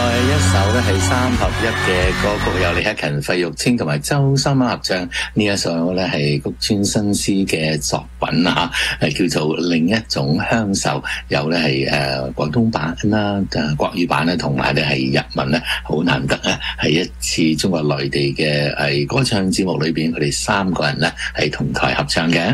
來一首咧係3合1嘅歌曲，由李克勤、費玉清同埋周深合唱。呢一首咧係谷村新司嘅作品啊，係叫做另一種鄉愁。有咧係廣東版啦、國語版咧，同埋咧係日文咧，好難得啊！係一次中國內地嘅係歌唱節目裏邊，佢哋3個人咧係同台合唱嘅。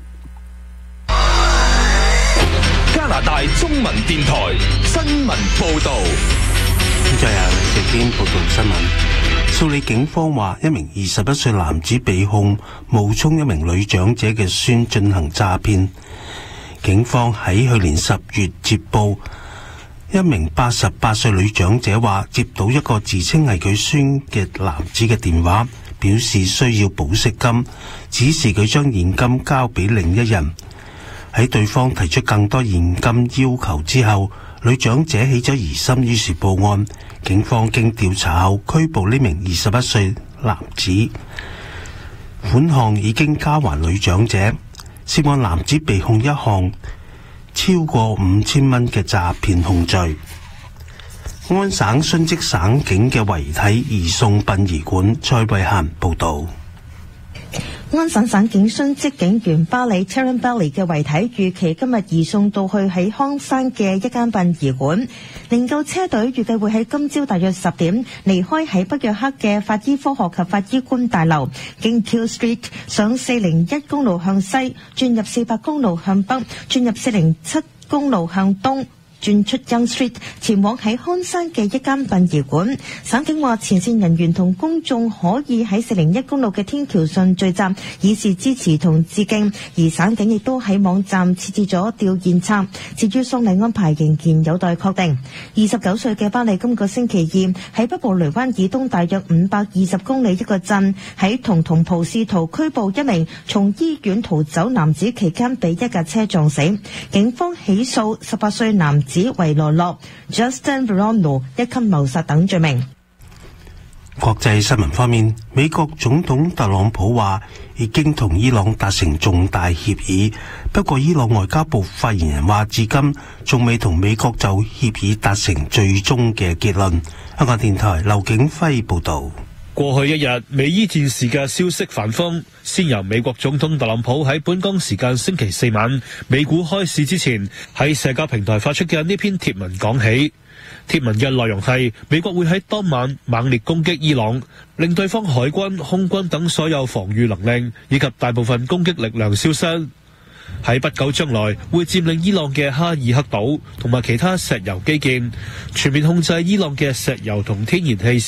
加拿大中文電台新聞報道。 再有直邊報道新聞，蘇里警方話一名21歲男子被控冒充一名女長者嘅孫進行詐騙。警方喺去年10月接報，一名88歲女長者話接到一個自稱係佢孫嘅男子嘅電話，表示需要保釋金，指示佢將現金交俾另一人。喺對方提出更多現金要求之後，女長者起咗疑心，於是報案。警方經調查後拘捕呢名21歲男子，款項已經交還女長者。涉案男子被控一項超過5000蚊嘅詐騙控罪。安省殉職省警嘅遺體移送殯儀館。蔡慧嫻報道。 安省省警殉職警員巴里 Taran Bally 嘅遺體預期今日移送到去喺康山嘅一間殯儀館，靈柩車隊預計會喺今朝大約10點離開喺北約克嘅法醫科學及法醫官大樓，經 Keele Street 上401公路向西，轉入400公路向北，轉入407公路向東，轉出 Young Street 前往喺康山嘅一間殯儀館。省警話前線人員同公眾可以喺401公路嘅天橋上聚集，以示支持同致敬。而省警亦都喺網站設置咗吊唁冊。至於喪禮安排仍然有待確定。29歲嘅巴里今個星期二喺北部雷灣以東大約520公里一個鎮，喺同葡試圖拘捕一名從醫院逃走男子期間被一架車撞死。警方起訴18歲男子維羅洛 Justin Verano 一級謀殺等罪名。 國際新聞方面，美國總統特朗普話已經同伊朗達成重大協議，不過伊朗外交部發言人話至今仲未同美國就協議達成最終嘅結論。香港電台劉景輝報道。 過去一日，美伊戰事嘅消息反覆，先由美國總統特朗普喺本港時間星期4晚美股開市之前喺社交平台發出嘅呢篇貼文講起。貼文嘅內容係美國會喺當晚猛烈攻擊伊朗，令對方海軍、空軍等所有防禦能力以及大部分攻擊力量消失。喺不久將來會佔領伊朗嘅哈爾克島同埋其他石油基建，全面控制伊朗嘅石油同天然氣